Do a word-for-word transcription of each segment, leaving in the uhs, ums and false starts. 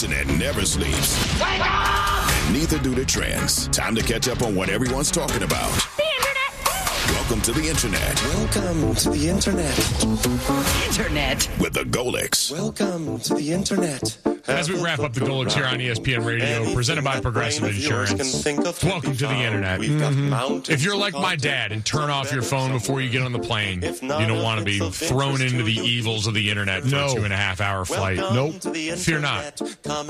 internet never sleeps. Wake up! And neither do the trends. Time to catch up on what everyone's talking about. The internet! Welcome to the internet. Welcome to the internet. Internet. With the Golix. Welcome to the internet. As we wrap up the Golix here on E S P N Radio, presented by Progressive Insurance, welcome to the internet. Mm-hmm. If you're like my dad and turn off your phone before you get on the plane, you don't want to be thrown into the evils of the internet for no. a two and a half hour flight. Nope. Fear not.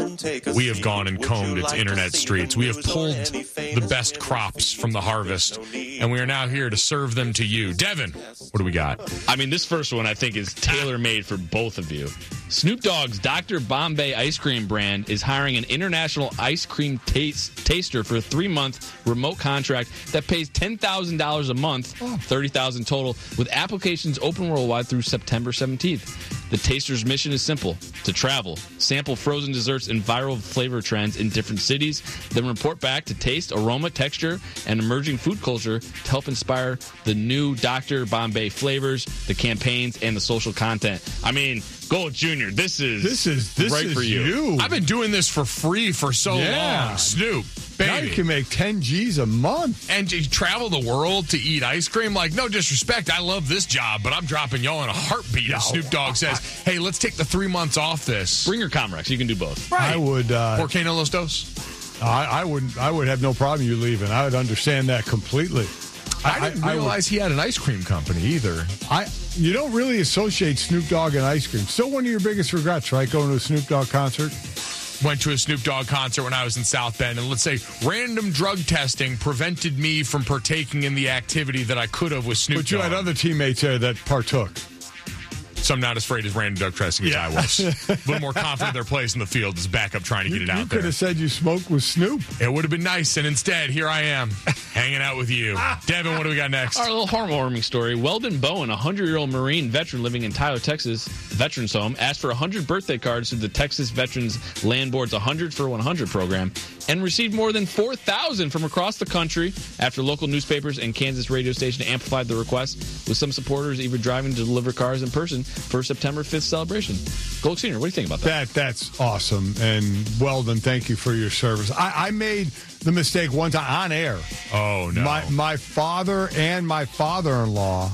We have gone and combed its internet streets. We have pulled the best crops from the harvest, and we are now here to serve them to you. Devin, what do we got? I mean, this first one I think is tailor-made for both of you. Snoop Dogg's Doctor Bombay ice cream brand is hiring an international ice cream taste, taster for a three-month remote contract that pays ten thousand dollars a month, thirty thousand dollars total, with applications open worldwide through September seventeenth. The taster's mission is simple: to travel, sample frozen desserts and viral flavor trends in different cities, then report back to taste, aroma, texture, and emerging food culture to help inspire the new Doctor Bombay flavors, the campaigns, and the social content. I mean, Gold Junior, this is this is this right is for you. you. I've been doing this for free for so Yeah. long. Snoop, baby. Now you can make ten G's a month. And to travel the world to eat ice cream, like, no disrespect, I love this job, but I'm dropping y'all in a heartbeat. As Snoop Dogg says, hey, let's take the three months off this. Bring your Comrex. You can do both. Right. I would. Uh, Por qué no los dos? I, I would. I would have no problem you leaving. I would understand that completely. I didn't I, realize I he had an ice cream company either. I. You don't really associate Snoop Dogg and ice cream. Still one of your biggest regrets, right? Going to a Snoop Dogg concert. Went to a Snoop Dogg concert when I was in South Bend, and let's say random drug testing prevented me from partaking in the activity that I could have with Snoop But you Dogg. had other teammates there that partook. So I'm not as afraid as random drug testing as Yeah. I was. A little more confident their place in the field as backup trying to get You, it out you there. could have said you smoked with Snoop. It would have been nice, and instead, here I am, hanging out with you. Devin, what do we got next? Our little heartwarming story. Weldon Bowen, a hundred-year-old Marine veteran living in Tyler, Texas, veterans home, asked for one hundred birthday cards through the Texas Veterans Land Board's one hundred for one hundred program and received more than four thousand from across the country after local newspapers and Kansas radio station amplified the request, with some supporters even driving to deliver cars in person for September fifth celebration. Gold Senior, what do you think about that? That That's awesome. And Weldon, thank you for your service. I, I made the mistake one time on air. Oh, no. My, my father and my father-in-law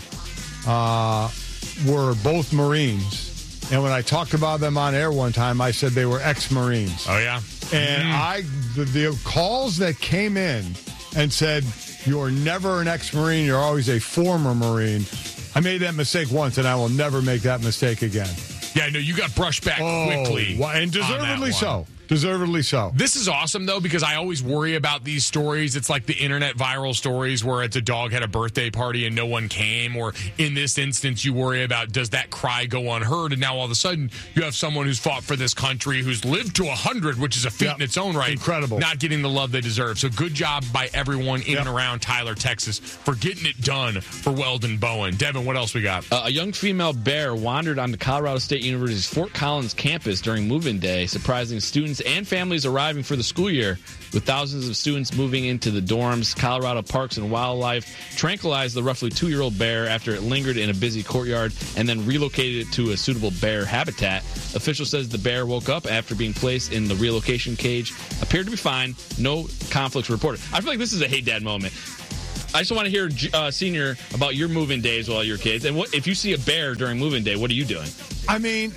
uh, were both Marines. And when I talked about them on air one time, I said they were ex-Marines. Oh, yeah? And Mm. I, the, the calls that came in and said, you're never an ex-Marine, you're always a former Marine. I made that mistake once, and I will never make that mistake again. Yeah, no, you got brushed back quickly. Oh, and on that deservedly one. so. Deservedly so. This is awesome, though, because I always worry about these stories. It's like the internet viral stories where it's a dog had a birthday party and no one came. Or in this instance, you worry about, does that cry go unheard? And now all of a sudden, you have someone who's fought for this country, who's lived to one hundred, which is a feat Yep. in its own right. Incredible. Not getting the love they deserve. So good job by everyone in Yep. and around Tyler, Texas, for getting it done for Weldon Bowen. Devin, what else we got? Uh, a young female bear wandered on the Colorado State University's Fort Collins campus during move-in day, surprising students and families arriving for the school year. With thousands of students moving into the dorms, Colorado Parks and Wildlife tranquilized the roughly two-year-old bear after it lingered in a busy courtyard and then relocated it to a suitable bear habitat. Official says the bear woke up after being placed in the relocation cage, appeared to be fine, no conflicts reported. I feel like this is a Hey Dad moment. I just want to hear, uh, Senior, about your move-in days while you're kids. And what if you see a bear during move-in day, what are you doing? I mean,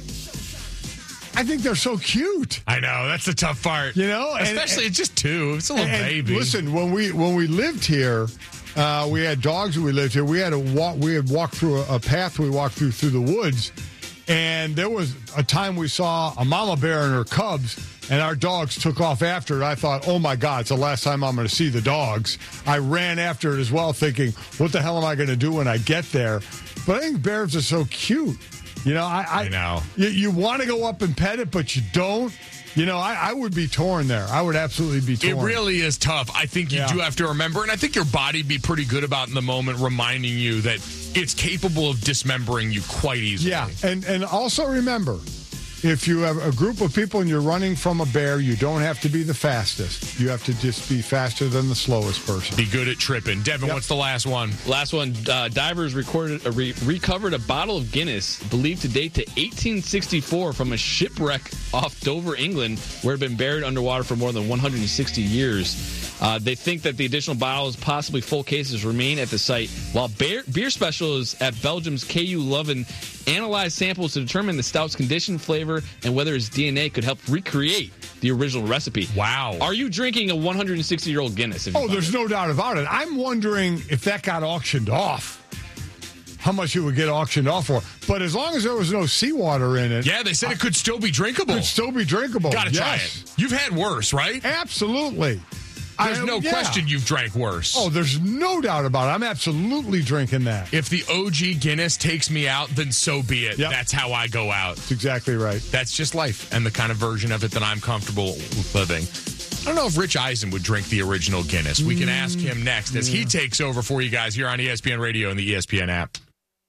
I think they're so cute. I know, that's the tough part. You know? And- Especially, it's just two. It's a little And baby. Listen, when we when we lived here, uh, we had dogs when we lived here. We had to walk. We had walked through a, a path. We walked through through the woods, and there was a time we saw a mama bear and her cubs, and our dogs took off after it. I thought, oh my God, it's the last time I'm going to see the dogs. I ran after it as well, thinking, what the hell am I going to do when I get there? But I think bears are so cute. You know, I, I, I know. You, you want to go up and pet it, but you don't. You know, I, I would be torn there. I would absolutely be torn. It really is tough. I think you Yeah. do have to remember, and I think your body be pretty good about in the moment reminding you that it's capable of dismembering you quite easily. Yeah, and and also remember, if you have a group of people and you're running from a bear, you don't have to be the fastest. You have to just be faster than the slowest person. Be good at tripping. Devin, Yep. what's the last one? Last one, uh, divers recorded uh, re- recovered a bottle of Guinness believed to date to eighteen sixty-four from a shipwreck off Dover, England, where it had been buried underwater for more than one hundred sixty years. Uh, they think that the additional bottles, possibly full cases, remain at the site, while beer, beer specialists at Belgium's K U Leuven analyzed samples to determine the stout's condition, flavor, and whether its D N A could help recreate the original recipe. Wow. Are you drinking a one hundred sixty-year-old Guinness? if you Oh, find there's it? no doubt about it. I'm wondering if that got auctioned off, how much it would get auctioned off for. But as long as there was no seawater in it, Yeah, they said it could still be drinkable. it could still be drinkable. Gotta try Yes. it. You've had worse, right? Absolutely. There's I- no yeah. question you've drank worse. Oh, there's no doubt about it. I'm absolutely drinking that. If the O G Guinness takes me out, then so be it. Yep. That's how I go out. That's exactly right. That's just life and the kind of version of it that I'm comfortable with living. I don't know if Rich Eisen would drink the original Guinness. We can ask him next as he takes over for you guys here on E S P N Radio and the E S P N app.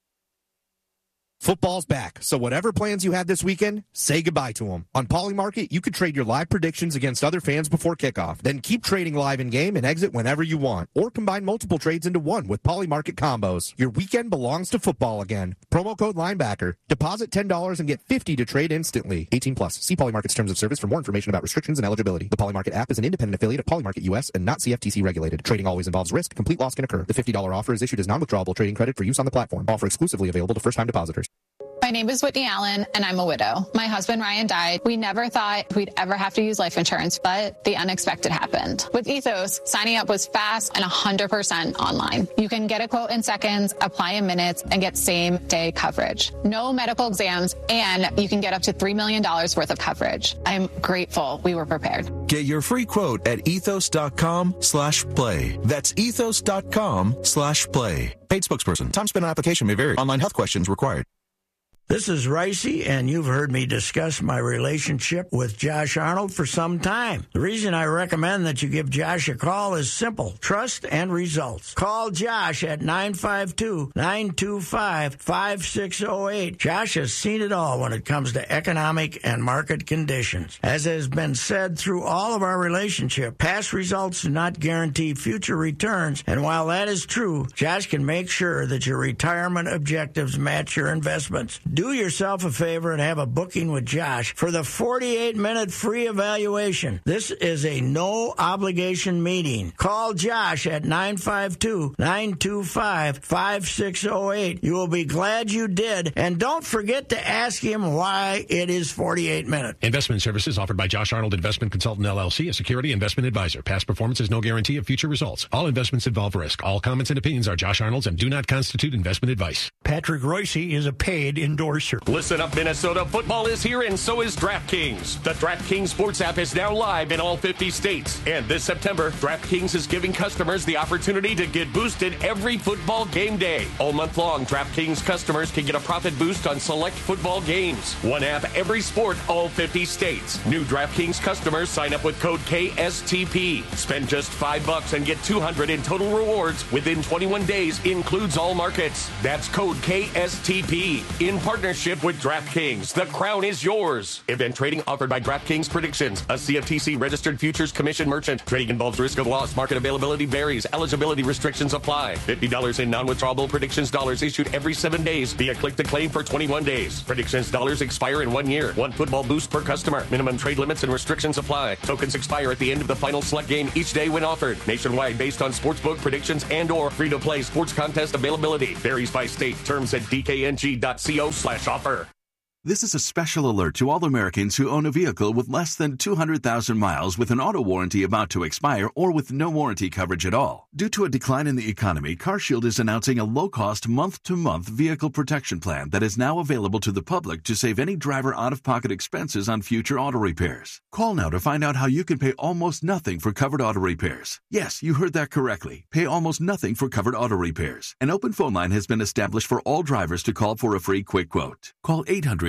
Football's back, so whatever plans you had this weekend, say goodbye to them. On Polymarket, you could trade your live predictions against other fans before kickoff. Then keep trading live in-game and exit whenever you want. Or combine multiple trades into one with Polymarket combos. Your weekend belongs to football again. Promo code linebacker. Deposit ten dollars and get fifty dollars to trade instantly. eighteen plus. See Polymarket's terms of service for more information about restrictions and eligibility. The Polymarket app is an independent affiliate of Polymarket U S and not C F T C regulated. Trading always involves risk. Complete loss can occur. The fifty dollars offer is issued as non-withdrawable trading credit for use on the platform. Offer exclusively available to first-time depositors. My name is Whitney Allen, and I'm a widow. My husband, Ryan, died. We never thought we'd ever have to use life insurance, but the unexpected happened. With Ethos, signing up was fast and one hundred percent online. You can get a quote in seconds, apply in minutes, and get same-day coverage. No medical exams, and you can get up to three million dollars worth of coverage. I'm grateful we were prepared. Get your free quote at ethos.com slash play. That's ethos.com slash play. Paid spokesperson. Time spent on application may vary. Online health questions required. This is Ricey, and you've heard me discuss my relationship with Josh Arnold for some time. The reason I recommend that you give Josh a call is simple: trust and results. Call Josh at nine five two, nine two five, five six zero eight. Josh has seen it all when it comes to economic and market conditions. As has been said through all of our relationship, past results do not guarantee future returns, and while that is true, Josh can make sure that your retirement objectives match your investments. Do yourself a favor and have a booking with Josh for the forty-eight minute free evaluation. This is a no-obligation meeting. Call Josh at nine five two, nine two five, five six zero eight. You will be glad you did, and don't forget to ask him why it is forty-eight minutes. Investment services offered by Josh Arnold Investment Consultant, L L C, a security investment advisor. Past performance is no guarantee of future results. All investments involve risk. All comments and opinions are Josh Arnold's and do not constitute investment advice. Patrick Royce is a paid endorser. Listen up, Minnesota. Football is here, and so is DraftKings. The DraftKings Sports app is now live in all fifty states. And this September, DraftKings is giving customers the opportunity to get boosted every football game day. All month long, DraftKings customers can get a profit boost on select football games. One app, every sport, all fifty states. New DraftKings customers sign up with code K S T P. Spend just five bucks and get two hundred in total rewards within twenty-one days. Includes all markets. That's code K S T P. In partnership with DraftKings, the crown is yours. Event trading offered by DraftKings Predictions, a C F T C registered futures commission merchant. Trading involves risk of loss. Market availability varies. Eligibility restrictions apply. fifty dollars in non-withdrawable predictions dollars issued every seven days via click to claim for twenty-one days. Predictions dollars expire in one year. One football boost per customer. Minimum trade limits and restrictions apply. Tokens expire at the end of the final select game each day when offered. Nationwide based on sportsbook predictions and or free-to-play sports contest availability. Varies by state. Terms at d k n g dot co slash offer. This is a special alert to all Americans who own a vehicle with less than two hundred thousand miles with an auto warranty about to expire or with no warranty coverage at all. Due to a decline in the economy, CarShield is announcing a low-cost month-to-month vehicle protection plan that is now available to the public to save any driver out-of-pocket expenses on future auto repairs. Call now to find out how you can pay almost nothing for covered auto repairs. Yes, you heard that correctly. Pay almost nothing for covered auto repairs. An open phone line has been established for all drivers to call for a free quick quote. Call eight hundred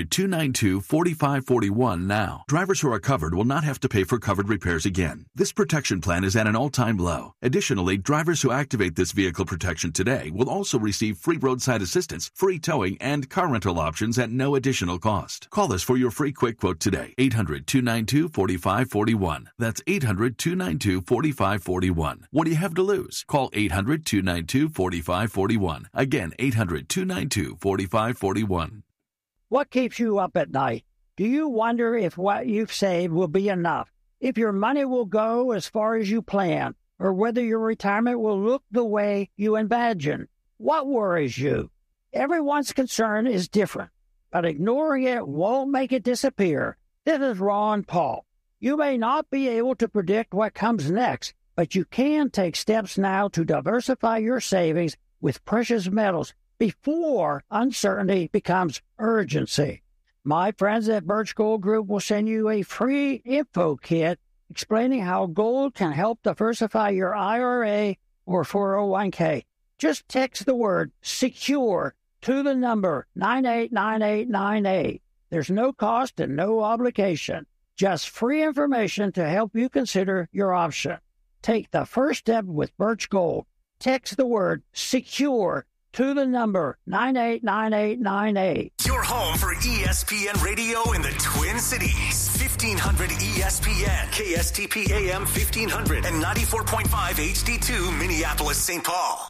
hundred, two nine two, four five four one now. Drivers who are covered will not have to pay for covered repairs again. This protection plan is at an all-time low. Additionally, drivers who activate this vehicle protection today will also receive free roadside assistance, free towing, and car rental options at no additional cost. Call us for your free quick quote today. eight hundred, two nine two, four five four one. That's eight hundred, two nine two, four five four one. What do you have to lose? Call eight hundred, two nine two, four five four one. Again, eight hundred, two nine two, four five four one. What keeps you up at night? Do you wonder if what you've saved will be enough? If your money will go as far as you plan? Or whether your retirement will look the way you imagine? What worries you? Everyone's concern is different, but ignoring it won't make it disappear. This is Ron Paul. You may not be able to predict what comes next, but you can take steps now to diversify your savings with precious metals before uncertainty becomes urgency. My friends at Birch Gold Group will send you a free info kit explaining how gold can help diversify your I R A or four oh one k. Just text the word SECURE to the number nine eight nine eight nine eight. There's no cost and no obligation. Just free information to help you consider your option. Take the first step with Birch Gold. Text the word SECURE to the number nine eight nine eight nine eight. Your home for E S P N Radio in the Twin Cities. fifteen hundred E S P N, K S T P A M fifteen hundred, and ninety-four point five H D two Minneapolis, Saint Paul.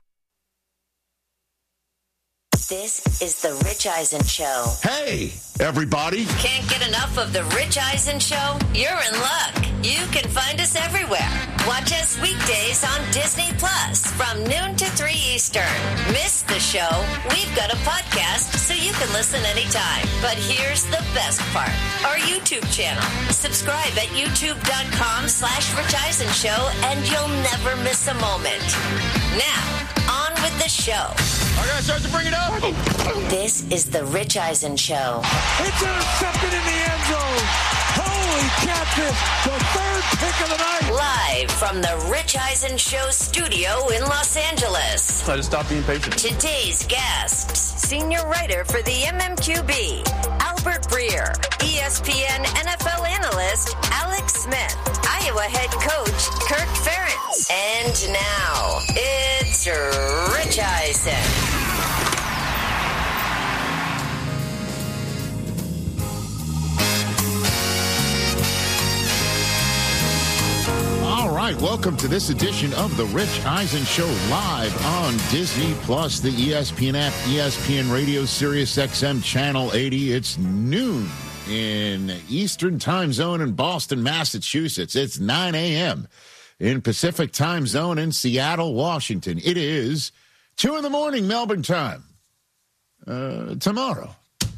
This is the Rich Eisen Show. Hey, everybody. Can't get enough of the Rich Eisen Show? You're in luck. You can find us everywhere. Watch us weekdays on Disney Plus from noon to three Eastern. Miss the show? We've got a podcast so you can listen anytime. But here's the best part. Our YouTube channel. Subscribe at youtube.com slash Rich Eisen Show and you'll never miss a moment. Now, on with the show. I gotta start to bring it up. This is the Rich Eisen Show. It's intercepted in the end zone. Holy catfish, the third pick of the night. Live from the Rich Eisen Show studio in Los Angeles. I just stopped being patient. Today's guests, senior writer for the M M Q B, Albert Breer, E S P N N F L analyst, Alex Smith, Iowa head coach, Kirk Ferentz. And now, it's Rich Eisen. All right, welcome to this edition of the Rich Eisen Show, live on Disney Plus, the E S P N app, E S P N Radio, Sirius X M Channel eighty. It's noon in Eastern Time Zone in Boston, Massachusetts. It's nine a.m. in Pacific Time Zone in Seattle, Washington. It is two in the morning Melbourne time uh, tomorrow.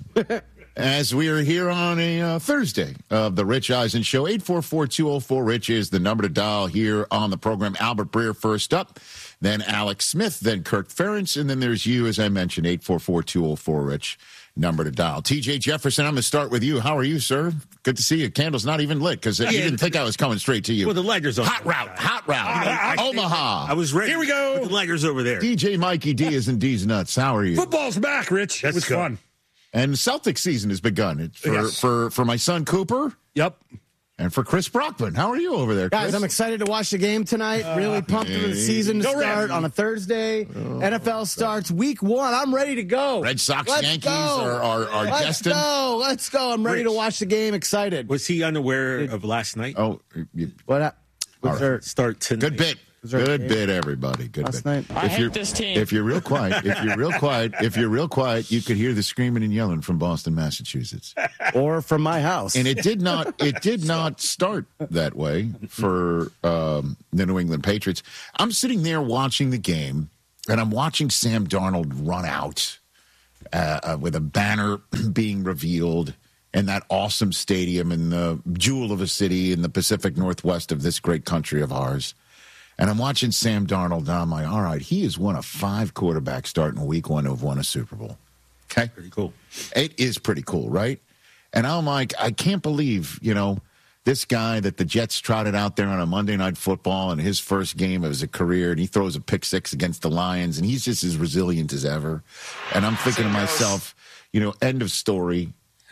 As we are here on a uh, Thursday of the Rich Eisen Show. Eight four four, two oh four, RICH is the number to dial here on the program. Albert Breer first up, then Alex Smith, then Kirk Ferentz, and then there's you, as I mentioned, eight four four, two oh four, RICH, number to dial. T J Jefferson, I'm going to start with you. How are you, sir? Good to see you. Candle's not even lit because yeah, you didn't think I was coming straight to you. Well, the lighter's on. Hot route, hot route. I, I, Omaha. I was ready. Here we go. The lighter's over there. D J Mikey D is in D's nuts. How are you? Football's back, Rich. That's it was good. fun. And Celtics season has begun. It's for, yes. for, for my son, Cooper. Yep. And for Chris Brockman. How are you over there, Chris? Guys, I'm excited to watch the game tonight. Uh, really pumped hey. for the season to go start Red. on a Thursday. Oh, N F L starts week one. I'm ready to go. Red Sox, Let's Yankees go. are, are, are Let's destined. Let's go. Let's go. I'm ready Rich. to watch the game. Excited. Was he unaware of last night? Oh, you, what? Uh, right. there, start tonight. Good bit. Good bit, everybody. Good Last bit. Night. I if hate you're, this team. If you're real quiet, if you're real quiet, if you're real quiet, you could hear the screaming and yelling from Boston, Massachusetts, or from my house. And it did not. It did not start that way for um, the New England Patriots. I'm sitting there watching the game, and I'm watching Sam Darnold run out uh, uh, with a banner being revealed. And that awesome stadium in the jewel of a city in the Pacific Northwest of this great country of ours. And I'm watching Sam Darnold, and I'm like, all right, he is one of five quarterbacks starting week one who have won a Super Bowl. Okay? Pretty cool. It is pretty cool, right? And I'm like, I can't believe, you know, this guy that the Jets trotted out there on a Monday Night Football in his first game of his career, and he throws a pick six against the Lions, and he's just as resilient as ever. And I'm thinking to myself, you know, end of story.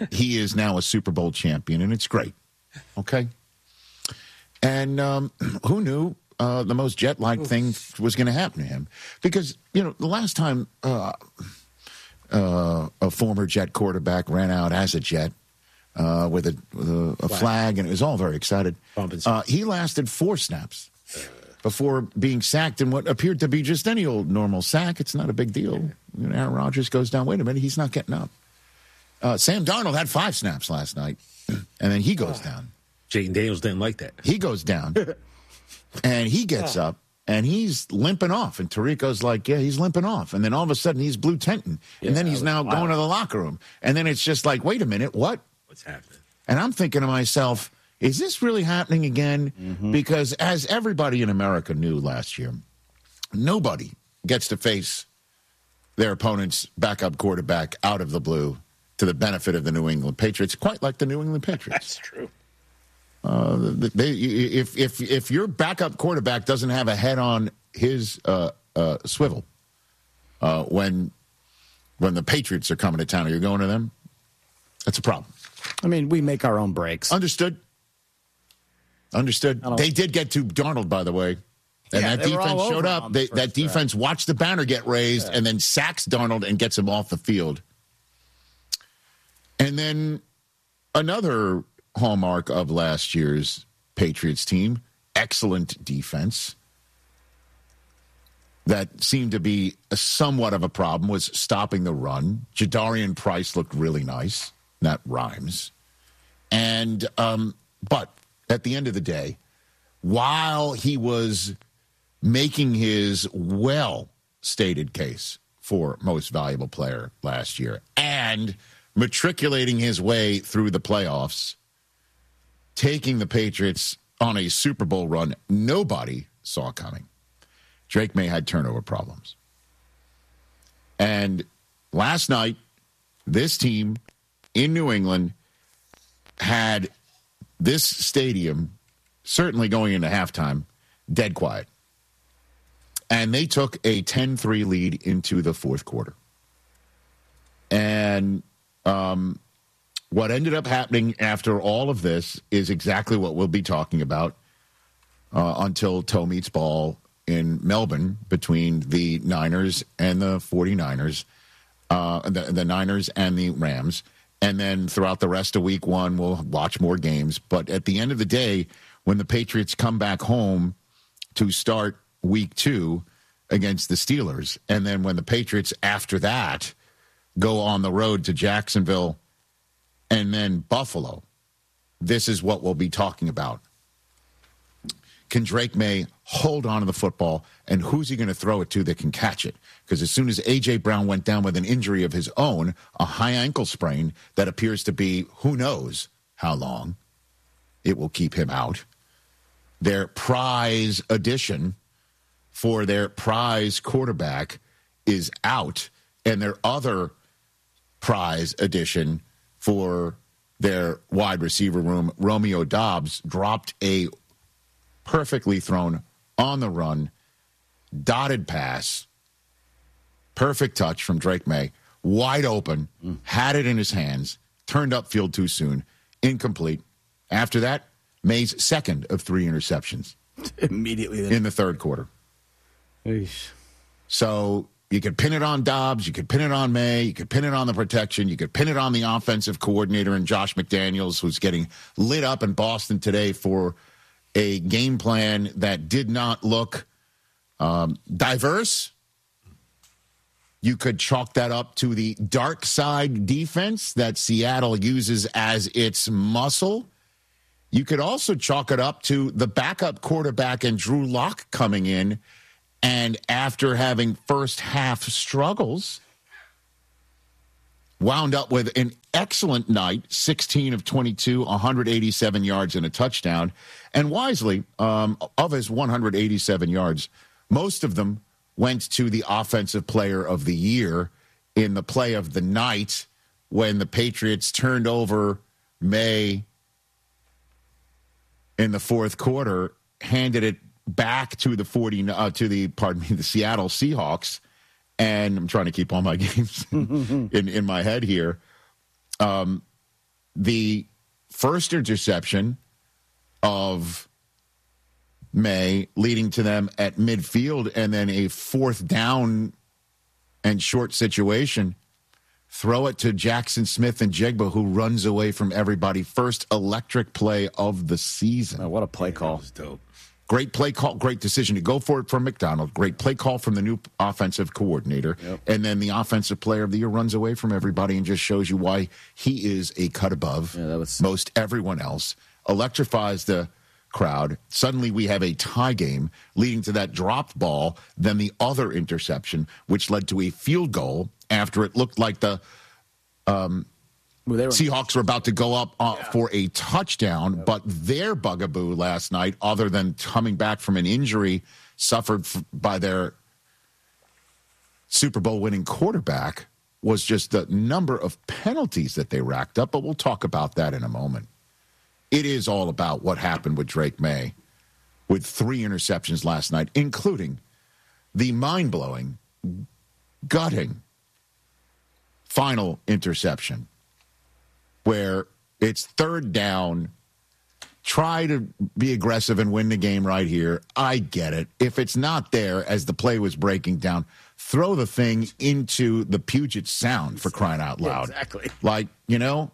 he is now a Super Bowl champion, and it's great. Okay? And um, who knew uh, the most jet-like thing was going to happen to him? Because, you know, the last time uh, uh, a former Jet quarterback ran out as a Jet uh, with a, with a, a flag, and it was all very excited, uh, he lasted four snaps before being sacked in what appeared to be just any old normal sack. It's not a big deal. You know, Aaron Rodgers goes down. Wait a minute, he's not getting up. Uh, Sam Darnold had five snaps last night, and then he goes down. Jaden Daniels didn't like that. He goes down, and he gets up, and he's limping off. And Tirico's like, yeah, he's limping off. And then all of a sudden, he's blue tenting. And Yeah, then he's now wild. going to the locker room. And then it's just like, wait a minute, what? What's happening? And I'm thinking to myself, is this really happening again? Mm-hmm. Because as everybody in America knew last year, nobody gets to face their opponent's backup quarterback out of the blue to the benefit of the New England Patriots, quite like the New England Patriots. That's true. Uh, they, if if if your backup quarterback doesn't have a head on his uh, uh, swivel uh, when when the Patriots are coming to town, are you going to them? That's a problem. I mean, we make our own breaks. Understood. Understood. They did get to Darnold, by the way. And Yeah, that they were all defense over showed him up. on the They, first that defense watched the banner get raised and then sacks Darnold and gets him off the field. And then another hallmark of last year's Patriots team, excellent defense. That seemed to be a somewhat of a problem, was stopping the run. Jadarian Price looked really nice. That rhymes. And, um, but at the end of the day, while he was making his well-stated case for most valuable player last year and matriculating his way through the playoffs, taking the Patriots on a Super Bowl run nobody saw coming, Drake May had turnover problems. And last night, this team in New England had this stadium, certainly going into halftime, dead quiet. And they took a ten three lead into the fourth quarter. And um, what ended up happening after all of this is exactly what we'll be talking about uh, until toe meets ball in Melbourne between the Niners and the 49ers, uh, the, the Niners and the Rams. And then throughout the rest of week one, we'll watch more games. But at the end of the day, when the Patriots come back home to start week two against the Steelers, and then when the Patriots after that go on the road to Jacksonville and then Buffalo, this is what we'll be talking about. Can Drake May hold on to the football, and who's he going to throw it to that can catch it? Because as soon as A J. Brown went down with an injury of his own, a high ankle sprain that appears to be who knows how long it will keep him out, their prize addition for their prize quarterback is out, and their other prize addition for their wide receiver room, Romeo Doubs, dropped a perfectly thrown on the run, dotted pass, perfect touch from Drake May, wide open, mm. had it in his hands, turned upfield too soon, incomplete. After that, May's second of three interceptions. Immediately then. In the third quarter. Eesh. So you could pin it on Dobbs, you could pin it on May, you could pin it on the protection, you could pin it on the offensive coordinator and Josh McDaniels, who's getting lit up in Boston today for a game plan that did not look um, diverse. You could chalk that up to the dark side defense that Seattle uses as its muscle. You could also chalk it up to the backup quarterback and Drew Lock coming in, and after having first half struggles, wound up with an excellent night, sixteen of twenty-two, one hundred eighty-seven yards and a touchdown. And wisely, um, of his one hundred eighty-seven yards, most of them went to the offensive player of the year in the play of the night when the Patriots turned over May in the fourth quarter, handed it back to the forty uh, to the pardon me the Seattle Seahawks, and I'm trying to keep all my games in, in my head here. Um, the first interception of May leading to them at midfield, and then a fourth down and short situation. Throw it to Jackson Smith and Jigba, who runs away from everybody. First electric play of the season. Oh, what a play call. That was dope. Great play call, great decision to go for it from McDonald. Great play call from the new offensive coordinator. Yep. And then the offensive player of the year runs away from everybody and just shows you why he is a cut above Yeah, that was... most everyone else. Electrifies the crowd. Suddenly we have a tie game leading to that dropped ball, then the other interception, which led to a field goal after it looked like the um, well, they were... Seahawks were about to go up uh, yeah. for a touchdown, yep. but their bugaboo last night, other than coming back from an injury suffered f- by their Super Bowl winning quarterback, was just the number of penalties that they racked up, but we'll talk about that in a moment. It is all about what happened with Drake May with three interceptions last night, including the mind-blowing, gutting final interception where it's third down. Try to be aggressive and win the game right here. I get it. If it's not there as the play was breaking down, throw the thing into the Puget Sound, for crying out loud. Yeah, exactly. Like, you know,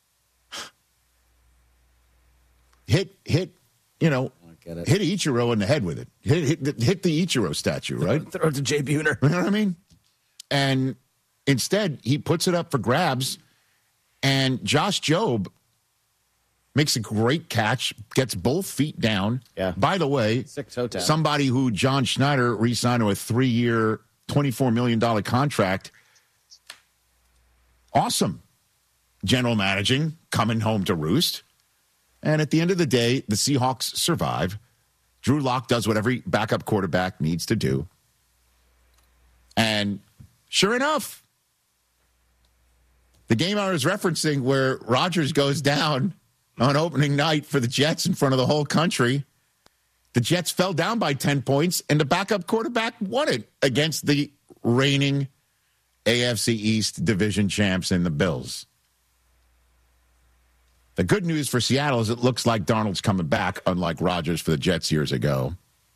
hit, hit, you know, hit Ichiro in the head with it. Hit, hit, hit the Ichiro statue, right? Throw it to Jay Buhner. You know what I mean? And instead, he puts it up for grabs, and Josh Jobe makes a great catch, gets both feet down. Yeah. By the way, Sick toe tap. Somebody who John Schneider re-signed to a three-year, twenty-four million dollars contract. Awesome. General managing, coming home to roost. And at the end of the day, the Seahawks survive. Drew Lock does what every backup quarterback needs to do. And sure enough, the game I was referencing where Rodgers goes down on opening night for the Jets in front of the whole country, the Jets fell down by ten points, and the backup quarterback won it against the reigning A F C East division champs in the Bills. The good news for Seattle is it looks like Darnold's coming back, unlike Rodgers for the Jets years ago.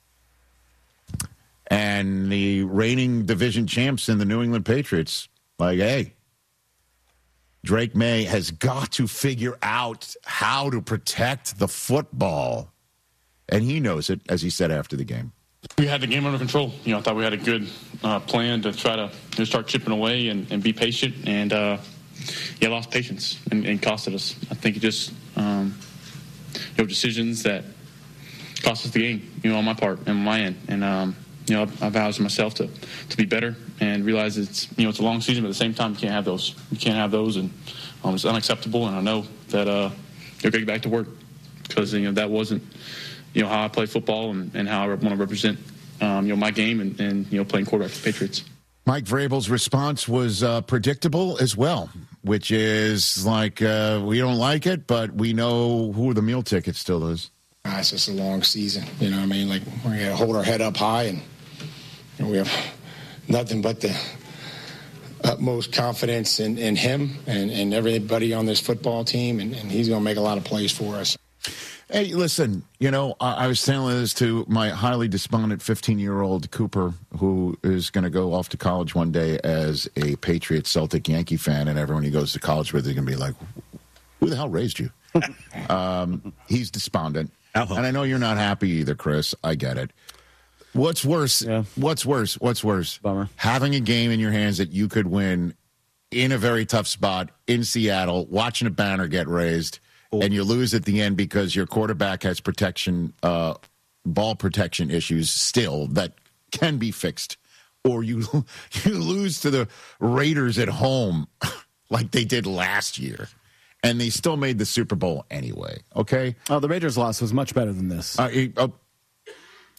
And the reigning division champs in the New England Patriots, like, hey, Drake May has got to figure out how to protect the football. And he knows it, as he said after the game. We had the game under control. You know, I thought we had a good uh, plan to try to you know, start chipping away and, and be patient. And, uh, yeah, lost patience and, and costed us. I think it just, um, you know, decisions that cost us the game, you know, on my part and on my end. And, um, you know, I vowed to myself to, to be better and realize it's, you know, it's a long season, but at the same time, you can't have those. You can't have those, and um, it's unacceptable. And I know that uh, you'll get back to work because, you know, that wasn't, you know, how I play football and, and how I want to represent, um, you know, my game and, and, you know, playing quarterback for the Patriots. Mike Vrabel's response was uh, predictable as well, which is like, uh, we don't like it, but we know who the meal ticket still is. It's just a long season, you know what I mean? Like, we're going to hold our head up high, and, and we have nothing but the utmost confidence in, in him and, and everybody on this football team, and, and he's going to make a lot of plays for us. Hey, listen, you know, I, I was telling this to my highly despondent fifteen-year-old Cooper, who is going to go off to college one day as a Patriots, Celtic, Yankee fan, and everyone he goes to college with is going to be like, who the hell raised you? um, he's despondent. Uh-huh. And I know you're not happy either, Chris. I get it. What's worse? Yeah. What's worse? What's worse? Bummer. Having a game in your hands that you could win in a very tough spot in Seattle, watching a banner get raised, oh. and you lose at the end because your quarterback has protection, uh, ball protection issues still that can be fixed, or you you lose to the Raiders at home like they did last year. And they still made the Super Bowl anyway, okay? Oh, the Raiders' loss was much better than this. Uh, uh,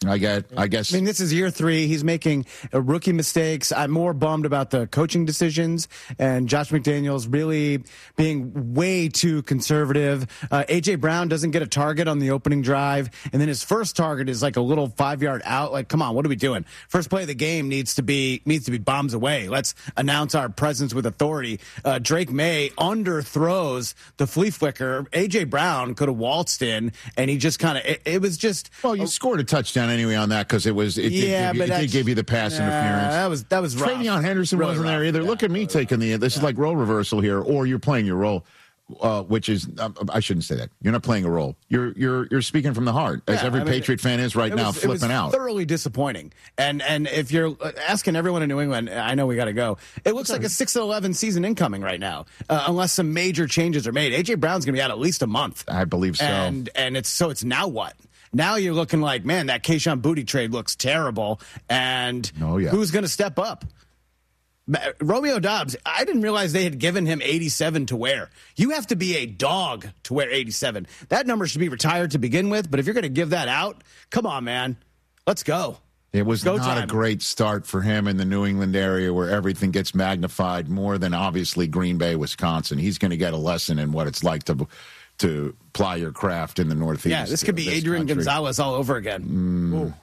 I get. I guess. I mean, this is year three. He's making uh, rookie mistakes. I'm more bummed about the coaching decisions and Josh McDaniels really being way too conservative. Uh, A J Brown doesn't get a target on the opening drive, and then his first target is like a little five yard out. Like, come on, what are we doing? First play of the game needs to be needs to be bombs away. Let's announce our presence with authority. Uh, Drake May underthrows the flea flicker. A J Brown could have waltzed in, and he just kind of it, it was just. Well, you scored a touchdown anyway on that because it was it, yeah, did, give you, but it did give you the pass nah, interference. That was that was rough. Travion Henderson really wasn't rough. there either. Yeah, Look at me really taking the. This yeah. is like role reversal here, or you're playing your role, uh, which is uh, I shouldn't say that. You're not playing a role. You're you're you're speaking from the heart, as yeah, every I mean, Patriot fan is right it now, was, flipping it was out. Thoroughly disappointing. And and if you're asking everyone in New England, I know we got to go. It looks like a six and eleven season incoming right now, uh, unless some major changes are made. A J Brown's going to be out at least a month. I believe so. And and it's so it's now what. Now you're looking like, man, that Kayshon Boutte trade looks terrible. And oh, yeah. who's going to step up? Romeo Doubs, I didn't realize they had given him eighty-seven to wear. You have to be a dog to wear eighty-seven. That number should be retired to begin with, but if you're going to give that out, come on, man. Let's go. It was Go not time. a great start for him in the New England area where everything gets magnified more than obviously Green Bay, Wisconsin. He's going to get a lesson in what it's like to to ply your craft in the Northeast. Yeah, this could be this Adrian country. Gonzalez all over again. Mm.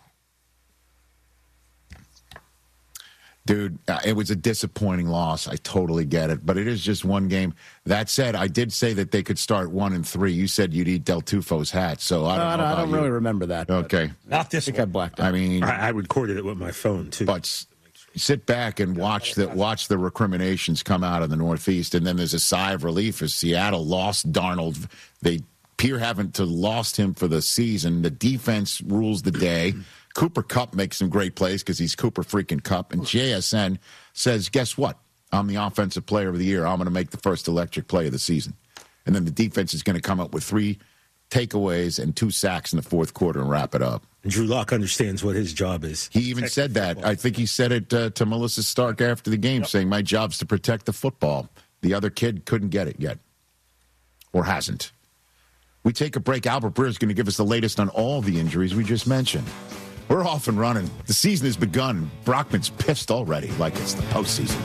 Dude, uh, it was a disappointing loss. I totally get it, but it is just one game. That said, I did say that they could start one and three. You said you'd eat Del Tufo's hat, so I don't No, know. no, I about don't you. really remember that. Okay, Not this I think one. I blacked out. I mean, I, I recorded it with my phone too. but s- sit back and watch the watch the recriminations come out of the Northeast, and then there's a sigh of relief as Seattle lost Darnold. They appear having to lost him for the season. The defense rules the day. Cooper Kupp makes some great plays because he's Cooper freaking Kupp. And J S N says, guess what? I'm the offensive player of the year. I'm going to make the first electric play of the season. And then the defense is going to come up with three takeaways and two sacks in the fourth quarter and wrap it up. And Drew Lock understands what his job is. He even said that. I think he said it uh, to Melissa Stark after the game, yep. saying, my job's to protect the football. The other kid couldn't get it yet, or hasn't. We take a break. Albert Breer is going to give us the latest on all the injuries we just mentioned. We're off and running. The season has begun. Brockman's pissed already, like it's the postseason.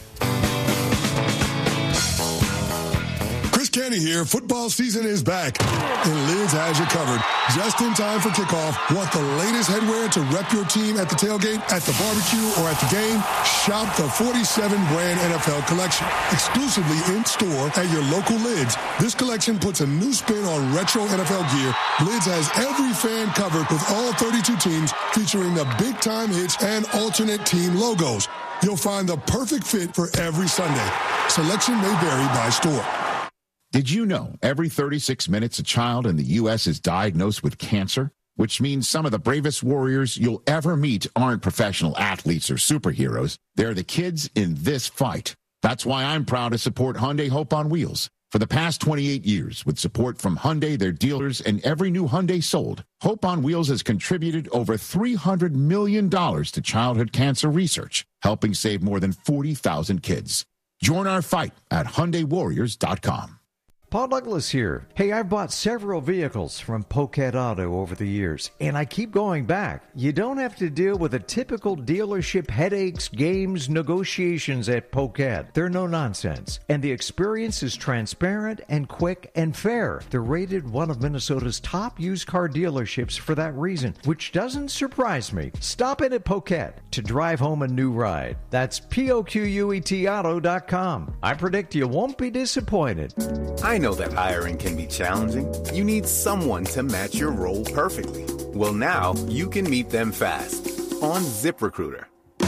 Chris Kenny here. Football season is back, and Lids has you covered. Just in time for kickoff. Want the latest headwear to rep your team at the tailgate, at the barbecue, or at the game? Shop the forty-seven brand N F L collection. Exclusively in store at your local Lids. This collection puts a new spin on retro N F L gear. Lids has every fan covered with all thirty-two teams, featuring the big time hits and alternate team logos. You'll find the perfect fit for every Sunday. Selection may vary by store. Did you know every thirty-six minutes a child in the U S is diagnosed with cancer? Which means some of the bravest warriors you'll ever meet aren't professional athletes or superheroes. They're the kids in this fight. That's why I'm proud to support Hyundai Hope on Wheels. For the past twenty-eight years, with support from Hyundai, their dealers, and every new Hyundai sold, Hope on Wheels has contributed over three hundred million dollars to childhood cancer research, helping save more than forty thousand kids. Join our fight at Hyundai Warriors dot com. Paul Douglas here. Hey, I've bought several vehicles from Poquet Auto over the years, and I keep going back. You don't have to deal with the typical dealership headaches, games, negotiations at Poquet. They're no nonsense, and the experience is transparent and quick and fair. They're rated one of Minnesota's top used car dealerships for that reason, which doesn't surprise me. Stop in at Poquet to drive home a new ride. That's P O Q U E T auto dot com. I predict you won't be disappointed. I know that hiring can be challenging. You need someone to match your role perfectly. Well, now you can meet them fast on ZipRecruiter.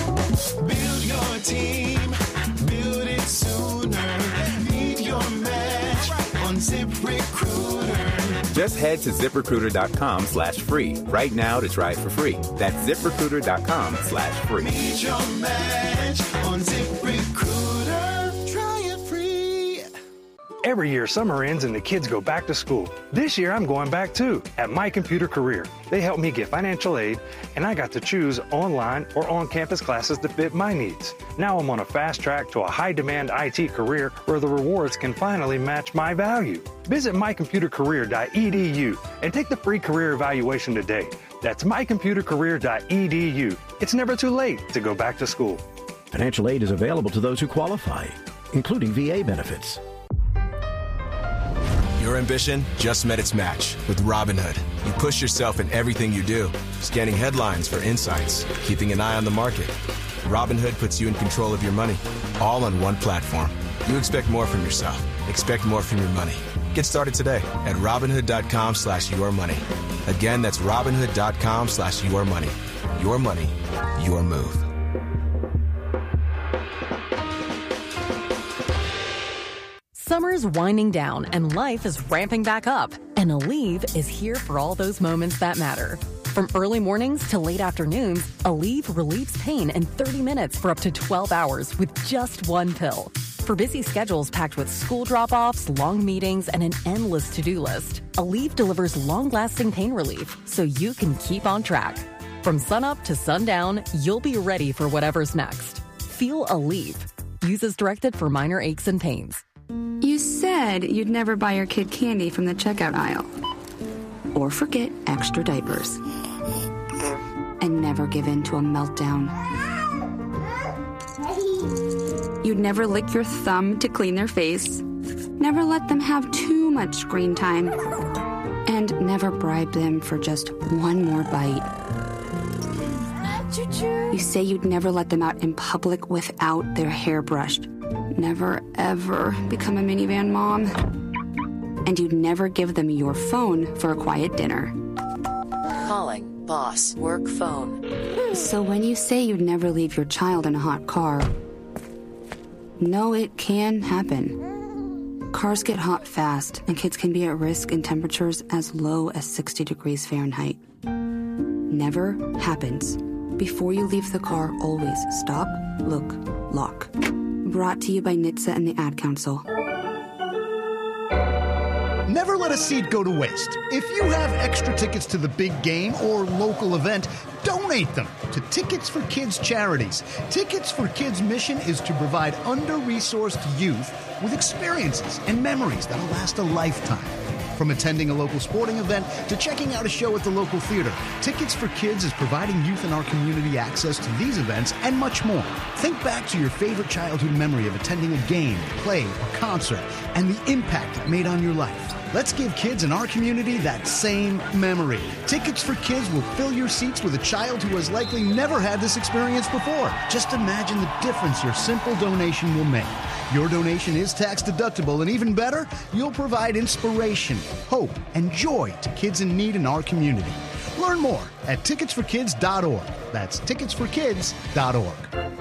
Build your team, build it sooner. Meet your match on ZipRecruiter. Just head to ZipRecruiter.com slash free right now to try it for free. That's ZipRecruiter.com slash free. Meet your match on ZipRecruiter. Try it free. Every year, summer ends and the kids go back to school. This year, I'm going back too at My Computer Career. They helped me get financial aid, and I got to choose online or on-campus classes that fit my needs. Now I'm on a fast track to a high-demand I T career where the rewards can finally match my value. Visit my computer career dot e d u and take the free career evaluation today That's my computer career dot e d u. It's never too late to go back to school. Financial aid is available to those who qualify, including V A benefits. Your ambition just met its match with Robinhood. You push yourself in everything you do, scanning headlines for insights, keeping an eye on the market. Robinhood puts you in control of your money, all on one platform. You expect more from yourself. Expect more from your money. Get started today at Robinhood.com slash your money. Again, that's Robinhood.com slash your money. Your money, your move. Summer's winding down and life is ramping back up. And Aleve is here for all those moments that matter. From early mornings to late afternoons, Aleve relieves pain in thirty minutes for up to twelve hours with just one pill. For busy schedules packed with school drop-offs, long meetings, and an endless to-do list, Aleve delivers long-lasting pain relief so you can keep on track. From sunup to sundown, you'll be ready for whatever's next. Feel Aleve. Use as directed for minor aches and pains. You said you'd never buy your kid candy from the checkout aisle. Or forget extra diapers. And never give in to a meltdown. You'd never lick your thumb to clean their face. Never let them have too much screen time. And never bribe them for just one more bite. You say you'd never let them out in public without their hair brushed. Never, ever become a minivan mom. And you'd never give them your phone for a quiet dinner. Calling boss work phone. So when you say you'd never leave your child in a hot car, no, it can happen. Cars get hot fast, and kids can be at risk in temperatures as low as sixty degrees Fahrenheit. Never happens. Before you leave the car, always stop, look, lock. Brought to you by N H T S A and the Ad Council. Never let a seat go to waste. If you have extra tickets to the big game or local event, donate them to Tickets for Kids charities. Tickets for Kids' mission is to provide under-resourced youth with experiences and memories that'll last a lifetime. From attending a local sporting event to checking out a show at the local theater, Tickets for Kids is providing youth in our community access to these events and much more. Think back to your favorite childhood memory of attending a game, play, or concert, and the impact it made on your life. Let's give kids in our community that same memory. Tickets for Kids will fill your seats with a child who has likely never had this experience before. Just imagine the difference your simple donation will make. Your donation is tax deductible, and even better, you'll provide inspiration, hope, and joy to kids in need in our community. Learn more at tickets for kids dot org. That's tickets for kids dot org.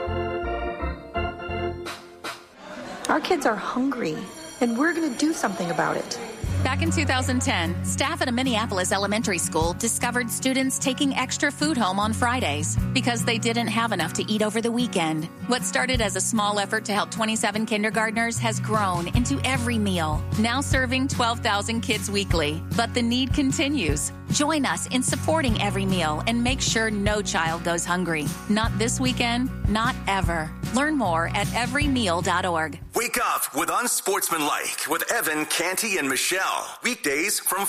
Our kids are hungry, and we're going to do something about it. Back in two thousand ten, staff at a Minneapolis elementary school discovered students taking extra food home on Fridays because they didn't have enough to eat over the weekend. What started as a small effort to help twenty-seven kindergartners has grown into Every Meal, now serving twelve thousand kids weekly. But the need continues. Join us in supporting Every Meal and make sure no child goes hungry. Not this weekend, not ever. Learn more at every meal dot org. Wake up with Unsportsmanlike with Evan, Canty, and Michelle. Weekdays from